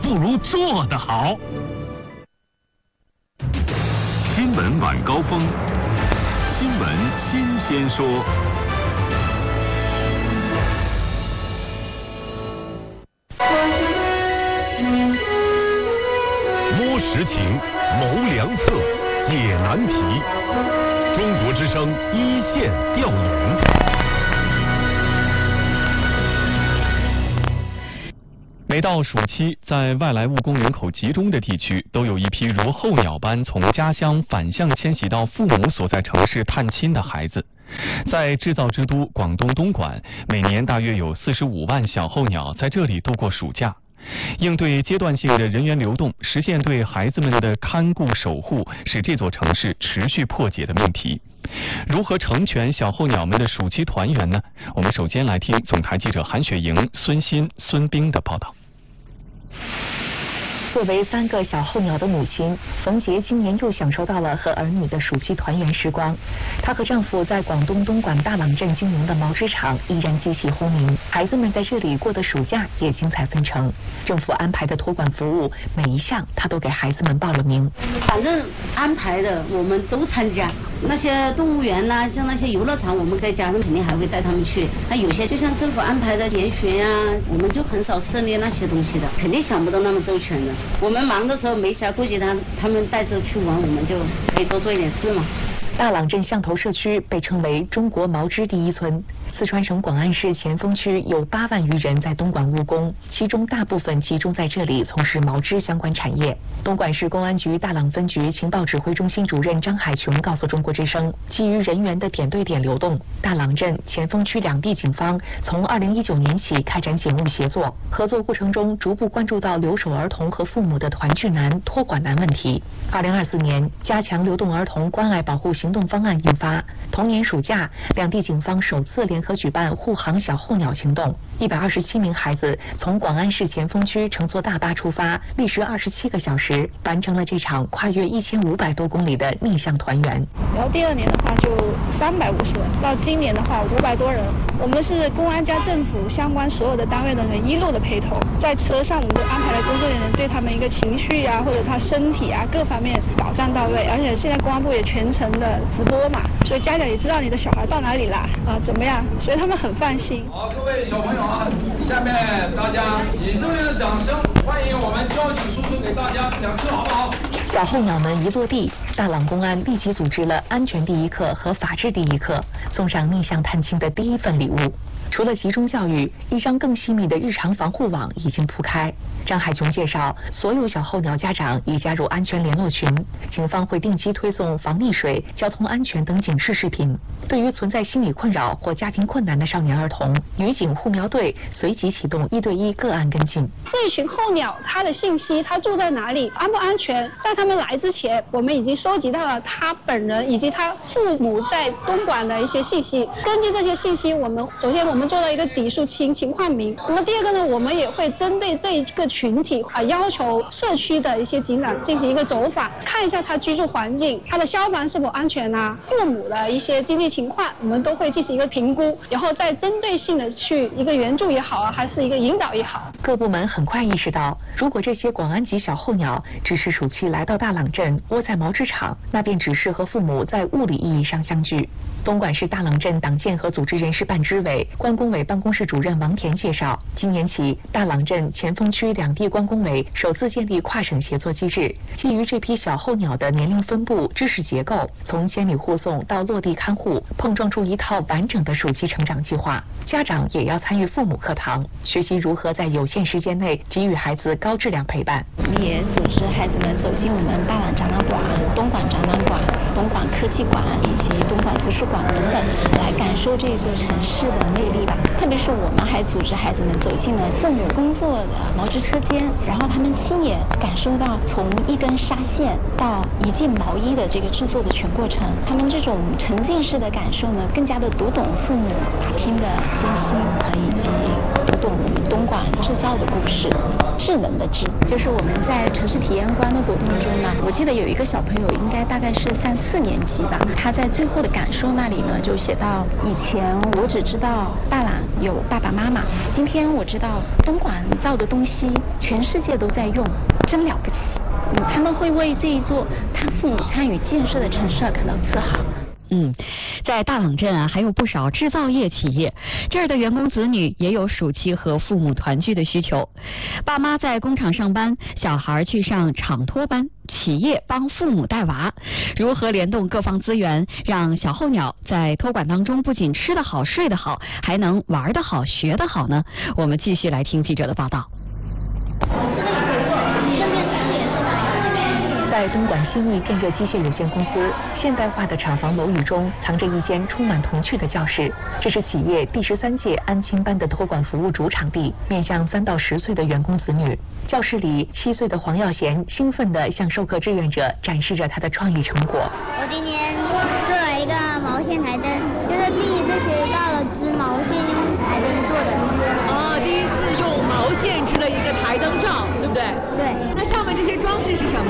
不如做得好。新闻晚高峰，新闻新鲜说。摸实情，谋良策，解难题。中国之声一线调研。 每到暑期，在外来务工人口集中的地区，都有一批如候鸟般从家乡反向迁徙到父母所在城市探亲的孩子。在制造之都广东东莞，每年大约有45万小候鸟在这里度过暑假。应对阶段性的人员流动，实现对孩子们的看顾守护，是这座城市持续破解的命题。如何成全小候鸟们的暑期团圆呢？我们首先来听总台记者韩雪莹、孙鑫、孙冰的报道。 作为3个小候鸟的母亲，冯杰今年又享受到了和儿女的暑期团圆时光。她和丈夫在广东东莞大朗镇经营的毛织厂依然继续轰鸣，孩子们在这里过的暑假也精彩纷呈。政府安排的托管服务，每一项她都给孩子们报了名。 反正安排的我们都参加，那些动物园呐，像那些游乐场，我们跟家人肯定还会带他们去。那有些就像政府安排的研学呀，我们就很少涉猎那些东西的，肯定想不到那么周全的。我们忙的时候没暇顾及他们带着去玩，我们就可以多做一点事嘛。 大朗镇象头社区被称为中国毛织第一村。四川省广安市前锋区有8万余人在东莞务工，其中大部分集中在这里从事毛织相关产业。东莞市公安局大朗分局情报指挥中心主任张海琼告诉中国之声，基于人员的点对点流动，大朗镇、前锋区2地警方从2019年起开展警务协作，合作过程中逐步关注到留守儿童和父母的团聚难、托管难问题。2024年，加强流动儿童关爱保护行动方案印发，同年暑假，2地警方首次联合举办护航小候鸟行动，127名孩子从广安市前锋区乘坐大巴出发，历时27个小时，完成了这场跨越1500多公里的逆向团圆。 然后第2年的话就350人，到今年的话500多人。我们是公安加政府相关所有的单位的人一路的陪同，在车上我们就安排了工作人员对他们一个情绪啊，或者他身体啊各方面保障到位，而且现在公安部也全程的直播嘛，所以家长也知道你的小孩到哪里啦，怎么样，所以他们很放心。 好，各位小朋友啊，下面大家以热烈的掌声欢迎我们交警叔叔给大家讲课，好不好？ 小候鸟们一落地，大朗公安立即组织了安全第一课和法治第一课，送上逆向探亲的第一份礼物。除了集中教育，一张更细密的日常防护网已经铺开。张海琼介绍，所有小候鸟家长已加入安全联络群，警方会定期推送防溺水、交通安全等警示视频。对于存在心理困扰或家庭困难的少年儿童，女警护苗队随即启动1对1个案跟进。 这群候鸟它的信息，它住在哪里，安不安全，在他们来之前，我们已经收集到了他本人以及他父母在东莞的一些信息。根据这些信息，我们做了一个底数情况名。那么第2个呢，我们也会针对这一个群体要求社区的一些警长进行一个走访，看一下他居住环境，他的消防是否安全啊，父母的一些经济情况，我们都会进行一个评估，然后再针对性的去一个援助也好啊，还是一个引导也好。 各部门很快意识到，如果这些广安籍小候鸟只是暑期来到大朗镇窝在毛织厂，那便只是和父母在物理意义上相聚。东莞市大朗镇党建和组织人事办支委关工委办公室主任王田介绍，今年起，大朗镇、前锋区2地关工委首次建立跨省协作机制，基于这批小候鸟的年龄分布、知识结构，从千里护送到落地看护，碰撞出一套完整的暑期成长计划。家长也要参与父母课堂，学习如何在有限时间内给予孩子高质量陪伴。 我们也组织孩子们走进我们大朗展览馆、东莞展览馆、东莞科技馆以及东莞图书馆等等，来感受这座城市的魅力吧。特别是我们还组织孩子们走进了父母工作的毛织车间，然后他们亲眼感受到从一根纱线到一件毛衣的这个制作的全过程。他们这种沉浸式的感受呢，更加的读懂父母打拼的艰辛，以及读懂东莞制造的故事。智能的智，就是我们在城市体验馆的活动中呢，我记得有一个小朋友应该大概是3、4年级吧，他在最后的感受那里呢，就写到以前我只知道大朗有爸爸妈妈。今天我知道东莞造的东西全世界都在用，真了不起。他们会为这一座他父母参与建设的城市而感到自豪。 在大朗镇还有不少制造业企业，这儿的员工子女也有暑期和父母团聚的需求。爸妈在工厂上班，小孩去上厂托班，企业帮父母带娃，如何联动各方资源，让小候鸟在托管当中不仅吃得好、睡得好，还能玩得好、学得好呢？我们继续来听记者的报道。 在东莞新力电热机械有限公司现代化的厂房楼宇中，藏着一间充满童趣的教室。这是企业第13届安亲班的托管服务主场地，面向3到10岁的员工子女。教室里，7岁的黄耀贤兴奋地向授课志愿者展示着他的创意成果。 我今年做了一个毛线台灯，就是第一次学到了织毛线用台灯做的。 第一次用毛线织了一个台灯罩，对不对？ 对。 那上面这些装饰是什么？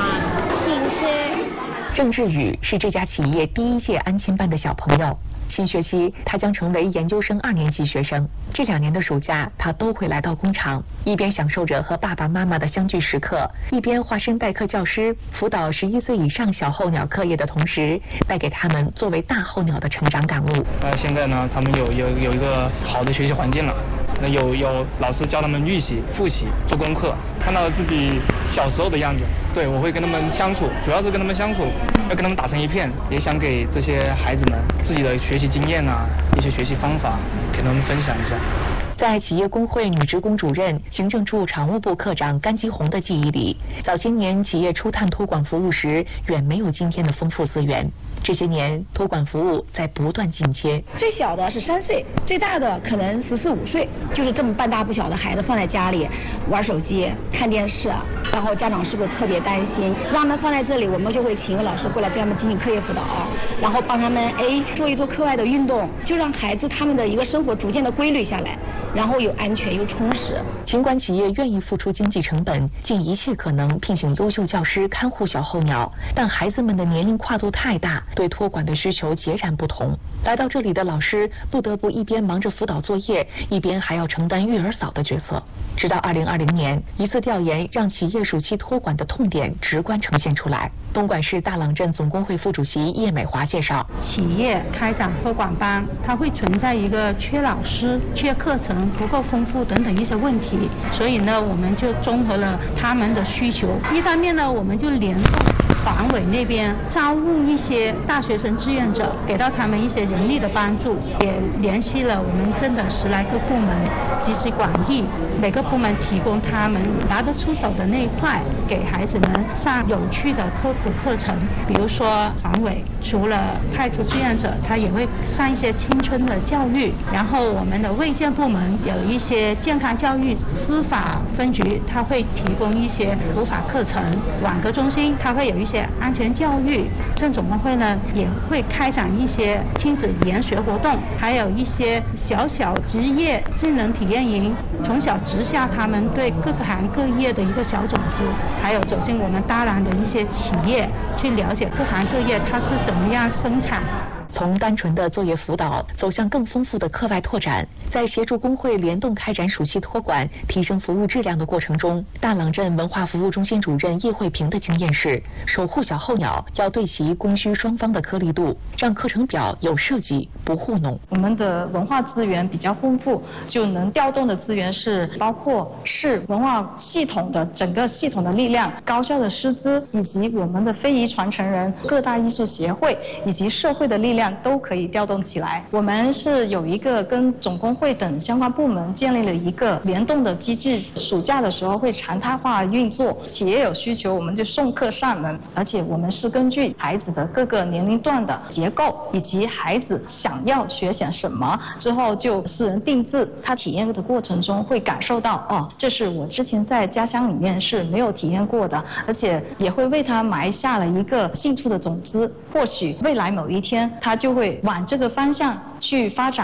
郑志宇是这家企业第1届安亲班的小朋友，新学期他将成为研究生2年级学生。这2年的暑假，他都会来到工厂，一边享受着和爸爸妈妈的相聚时刻，一边化身代课教师，辅导11岁以上小候鸟课业的同时，带给他们作为大候鸟的成长感悟。 现在呢，他们有一个好的学习环境了。那有老师教他们预习、复习、做功课，看到了自己小时候的样子。对，我会跟他们相处，主要是跟他们相处，要跟他们打成一片，也想给这些孩子们自己的学习经验一些学习方法，给他们分享一下。 在企业工会女职工主任、行政处常务部科长甘基红的记忆里，早些年企业初探托管服务时，远没有今天的丰富资源。这些年，托管服务在不断进阶。 最小的是3岁，最大的可能14、15岁，就是这么半大不小的孩子放在家里玩手机、看电视，然后家长是不是特别担心？让他们放在这里，我们就会请一个老师过来给他们进行课业辅导，然后帮他们做一做课外的运动，就让孩子他们的一个生活逐渐的规律下来。然后有安全又充实。 尽管企业愿意付出经济成本，尽一切可能聘请优秀教师看护小候鸟，但孩子们的年龄跨度太大，对托管的需求截然不同。来到这里的老师不得不一边忙着辅导作业，一边还要承担育儿嫂的角色。直到2020年，一次调研让企业暑期托管的痛点直观呈现出来。东莞市大朗镇总工会副主席叶美华介绍， 企业开展托管班，它会存在一个缺老师、缺课程不够丰富等等一些问题，所以呢，我们就综合了他们的需求。一方面呢，我们就联动环委那边招募一些大学生志愿者，给到他们一些人力的帮助，也联系了我们镇的10来个部门，集思广益，每个部门提供他们拿得出手的那一块，给孩子们上有趣的科普课程。比如说环委除了派出志愿者，他也会上一些青春的教育，然后我们的卫健部门有一些健康教育，司法分局他会提供一些普法课程，网格中心他会有一些安全教育，镇总工会呢也会开展一些亲子研学活动，还有一些小职业技能体验营，从小植下他们对各个行各业的一个小种子，还有走进我们大朗的一些企业，去了解各行各业它是怎么样生产。 从单纯的作业辅导走向更丰富的课外拓展，在协助工会联动开展暑期托管、提升服务质量的过程中，大朗镇文化服务中心主任叶慧萍的经验是，守护小候鸟要对齐供需双方的颗粒度，让课程表有设计，不糊弄。 我们的文化资源比较丰富，就能调动的资源是包括市文化系统的整个系统的力量、高校的师资，以及我们的非遗传承人、各大艺术协会以及社会的力量都可以调动起来。我们是有一个跟总工会等相关部门建立了一个联动的机制，暑假的时候会常态化运作，企业有需求我们就送课上门，而且我们是根据孩子的各个年龄段的结构以及孩子想要学些什么之后就私人定制，他体验的过程中会感受到这是我之前在家乡里面是没有体验过的，而且也会为他埋下了一个兴趣的种子，或许未来某一天他就会往这个方向去发展。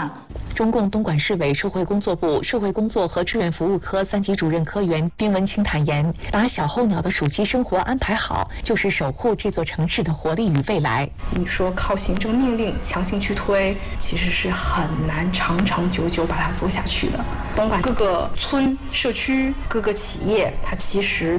中共东莞市委社会工作部社会工作和志愿服务科3级主任科员丁文清坦言，把小候鸟的暑期生活安排好，就是守护这座城市的活力与未来。 你说靠行政命令强行去推，其实是很难长长久久把它做下去的。东莞各个村、社区、各个企业，它其实